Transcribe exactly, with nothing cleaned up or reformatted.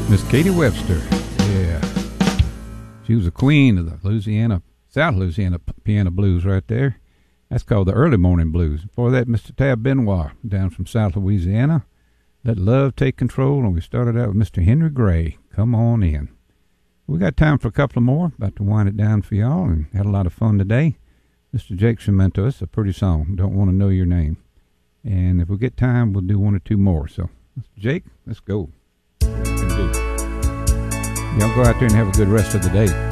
Miss Katie Webster. Yeah. She was the queen of the Louisiana, South Louisiana piano blues right there. That's called the early morning blues. Before that, Mister Tab Benoit down from South Louisiana. Let Love Take Control. And we started out with Mister Henry Gray. Come on in. We got time for a couple of more. About to wind it down for y'all and had a lot of fun today. Mister Jake Cemento, it's a pretty song. Don't Want to Know Your Name. And if we get time, we'll do one or two more. So, Mister Jake, let's go. Y'all go out there and have a good rest of the day.